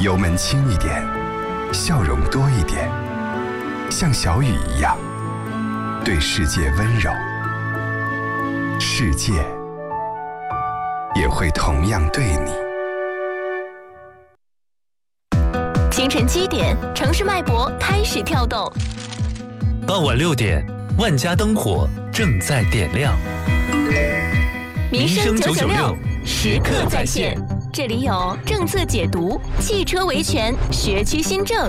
油门轻一点，笑容多一点，像小雨一样对世界温柔，世界也会同样对你。 清晨7点，城市脉搏开始跳动。 傍晚6点，万家灯火正在点亮。 民生996时刻在线，这里有政策解读、汽车维权、学区新政、